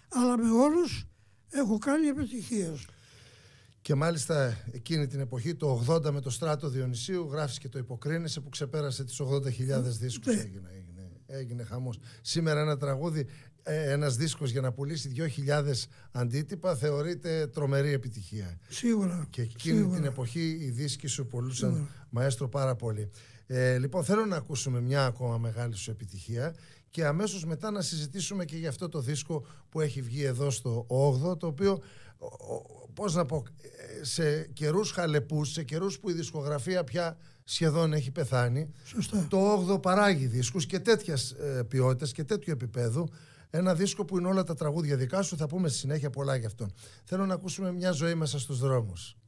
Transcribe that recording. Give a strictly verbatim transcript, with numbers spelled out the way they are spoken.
αλλά με όλους έχω κάνει επιτυχίες. Και μάλιστα εκείνη την εποχή, το ογδόντα, με το Στράτο Διονυσίου, γράφεις και το Υποκρίνεσαι, που ξεπέρασε τις ογδόντα χιλιάδες δίσκους. Ναι. Έγινε, έγινε, έγινε χαμός. Σήμερα ένα τραγούδι, ε, ένας δίσκος για να πουλήσει δύο χιλιάδες αντίτυπα θεωρείται τρομερή επιτυχία. Σίγουρα. Και εκείνη σίγουρα. την εποχή οι δίσκοι σου πουλούσαν, Σίγουρα. μαέστρο, πάρα πολύ. Ε, λοιπόν, θέλω να ακούσουμε μια ακόμα μεγάλη σου επιτυχία και αμέσως μετά να συζητήσουμε και για αυτό το δίσκο που έχει βγει εδώ στο όγδοο, το οποίο, πώς να πω, σε καιρούς χαλεπούς, σε καιρούς που η δισκογραφία πια σχεδόν έχει πεθάνει, Σωστά. το όγδοο παράγει δίσκους και τέτοιας ε, ποιότητας και τέτοιου επίπεδου. Ένα δίσκο που είναι όλα τα τραγούδια δικά σου, θα πούμε στη συνέχεια πολλά γι' αυτό. Θέλω να ακούσουμε μια ζωή μέσα στους δρόμους.